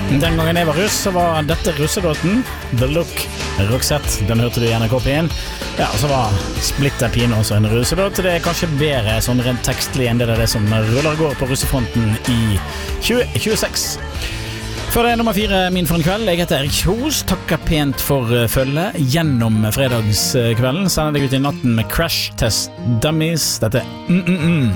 Den gangen jeg var russ, så var dette russedåten The Look, Roxette. Den hørte du i NRK-P1. Ja, så var Splitter Pino også en russedåt. Det kanskje bedre sånn rent tekstlig enn det er det som ruller og går på russefronten i 2026. Før det nummer 4 min for en kveld. Jeg heter Erik Kjos. Takker pent for følge gjennom fredagskvelden. Sender deg ut i natten med Crash Test Dummies. Dette